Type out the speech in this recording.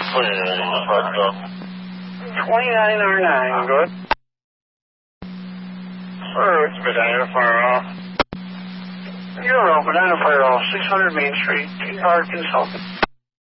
2909, good. It's Banana off. You're open, Banana Fire off, 600 Main Street, Art Consultant.